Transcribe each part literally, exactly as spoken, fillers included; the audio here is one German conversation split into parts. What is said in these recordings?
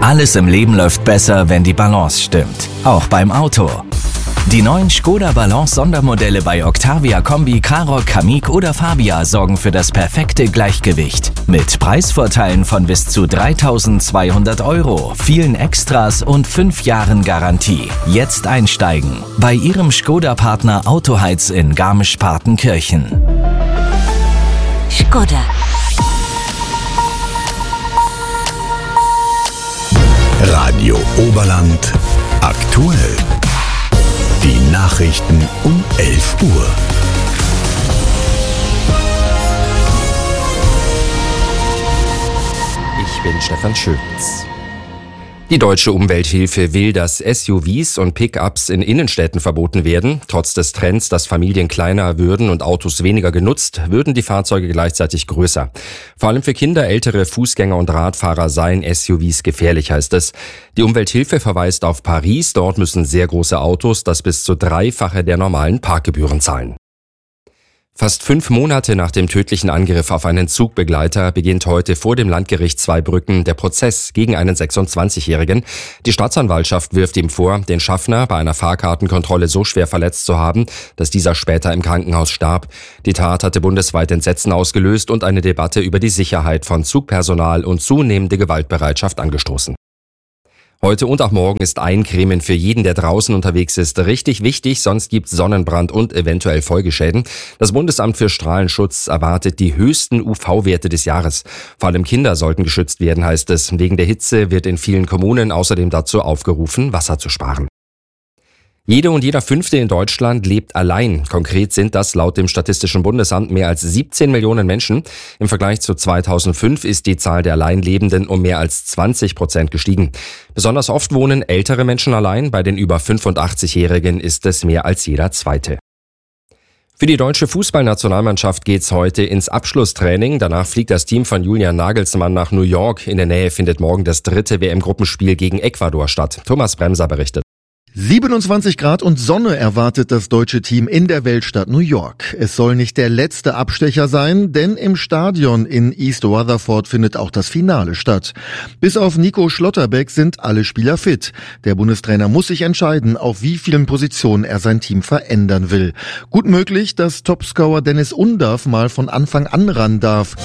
Alles im Leben läuft besser, wenn die Balance stimmt. Auch beim Auto. Die neuen Škoda Balance Sondermodelle bei Octavia Kombi, Karoq, Kamiq oder Fabia sorgen für das perfekte Gleichgewicht. Mit Preisvorteilen von bis zu dreitausendzweihundert Euro, vielen Extras und fünf Jahren Garantie. Jetzt einsteigen bei Ihrem Škoda-Partner Autoheiz in Garmisch-Partenkirchen. Škoda. Radio Oberland aktuell. Die Nachrichten um elf Uhr. Ich bin Stefan Schötz. Die Deutsche Umwelthilfe will, dass S U Vs und Pickups in Innenstädten verboten werden. Trotz des Trends, dass Familien kleiner würden und Autos weniger genutzt, würden die Fahrzeuge gleichzeitig größer. Vor allem für Kinder, ältere Fußgänger und Radfahrer seien S U Vs gefährlich, heißt es. Die Umwelthilfe verweist auf Paris. Dort müssen sehr große Autos das bis zu dreifache der normalen Parkgebühren zahlen. Fast fünf Monate nach dem tödlichen Angriff auf einen Zugbegleiter beginnt heute vor dem Landgericht Zweibrücken der Prozess gegen einen sechsundzwanzigjährigen. Die Staatsanwaltschaft wirft ihm vor, den Schaffner bei einer Fahrkartenkontrolle so schwer verletzt zu haben, dass dieser später im Krankenhaus starb. Die Tat hatte bundesweit Entsetzen ausgelöst und eine Debatte über die Sicherheit von Zugpersonal und zunehmende Gewaltbereitschaft angestoßen. Heute und auch morgen ist Eincremen für jeden, der draußen unterwegs ist, richtig wichtig, sonst gibt's Sonnenbrand und eventuell Folgeschäden. Das Bundesamt für Strahlenschutz erwartet die höchsten U V-Werte des Jahres. Vor allem Kinder sollten geschützt werden, heißt es. Wegen der Hitze wird in vielen Kommunen außerdem dazu aufgerufen, Wasser zu sparen. Jede und jeder Fünfte in Deutschland lebt allein. Konkret sind das laut dem Statistischen Bundesamt mehr als siebzehn Millionen Menschen. Im Vergleich zu zweitausendfünf ist die Zahl der Alleinlebenden um mehr als zwanzig Prozent gestiegen. Besonders oft wohnen ältere Menschen allein. Bei den über fünfundachtzigjährigen ist es mehr als jeder Zweite. Für die deutsche Fußballnationalmannschaft geht's heute ins Abschlusstraining. Danach fliegt das Team von Julian Nagelsmann nach New York. In der Nähe findet morgen das dritte W M-Gruppenspiel gegen Ecuador statt. Thomas Bremser berichtet. siebenundzwanzig Grad und Sonne erwartet das deutsche Team in der Weltstadt New York. Es soll nicht der letzte Abstecher sein, denn im Stadion in East Rutherford findet auch das Finale statt. Bis auf Nico Schlotterbeck sind alle Spieler fit. Der Bundestrainer muss sich entscheiden, auf wie vielen Positionen er sein Team verändern will. Gut möglich, dass Topscorer Dennis Undaff mal von Anfang an ran darf.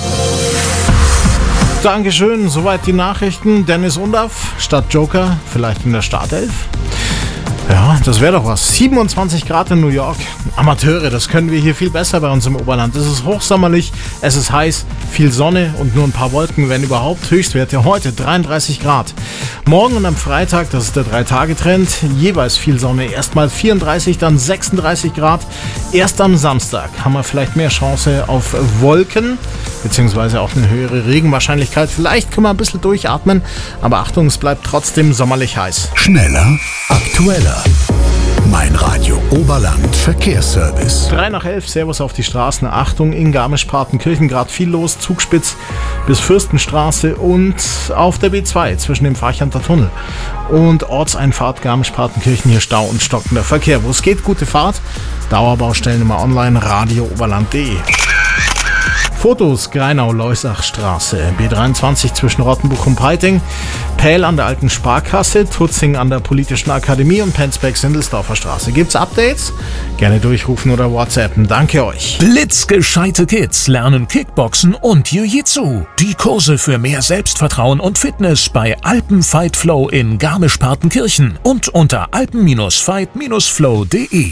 Dankeschön, soweit die Nachrichten. Dennis Undaff statt Joker, vielleicht in der Startelf. Ja, das wäre doch was. siebenundzwanzig Grad in New York. Amateure, das können wir hier viel besser bei uns im Oberland. Es ist hochsommerlich, es ist heiß, viel Sonne und nur ein paar Wolken, wenn überhaupt. Höchstwerte heute dreiunddreißig Grad. Morgen und am Freitag, das ist der Drei-Tage-Trend, jeweils viel Sonne. Erstmal vierunddreißig, dann sechsunddreißig Grad. Erst am Samstag haben wir vielleicht mehr Chance auf Wolken, beziehungsweise auch eine höhere Regenwahrscheinlichkeit. Vielleicht können wir ein bisschen durchatmen, aber Achtung, es bleibt trotzdem sommerlich heiß. Schneller, aktueller. Mein Radio Oberland Verkehrsservice. drei nach elf, Servus auf die Straßen. Achtung, in Garmisch-Partenkirchen gerade viel los. Zugspitz bis Fürstenstraße und auf der B zwei zwischen dem Farchanter Tunnel und Ortseinfahrt Garmisch-Partenkirchen hier Stau und stockender Verkehr. Wo es geht, gute Fahrt. Dauerbaustellen immer online, radio oberland punkt de. Fotos, Greinau-Leusach-Straße, B dreiundzwanzig zwischen Rottenbuch und Peiting, Pähl an der alten Sparkasse, Tutzing an der Politischen Akademie und Penzberg-Sindelsdorfer Straße. Gibt's Updates? Gerne durchrufen oder WhatsAppen. Danke euch. Blitzgescheite Kids lernen Kickboxen und Jiu-Jitsu. Die Kurse für mehr Selbstvertrauen und Fitness bei Alpen Fight Flow in Garmisch-Partenkirchen und unter alpen Fight Flow punkt de.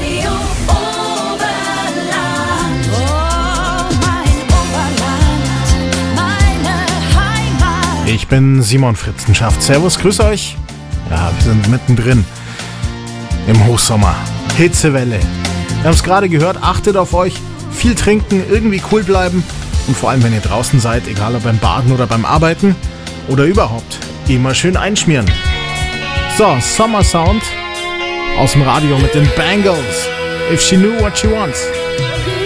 Ich bin Simon Fritzenschaft. Servus, grüß euch. Ja, wir sind mittendrin im Hochsommer. Hitzewelle. Wir haben es gerade gehört, achtet auf euch. Viel trinken, irgendwie cool bleiben. Und vor allem, wenn ihr draußen seid, egal ob beim Baden oder beim Arbeiten oder überhaupt, immer schön einschmieren. So, Summer Sound aus dem Radio mit den Bangles. If she knew what she wants.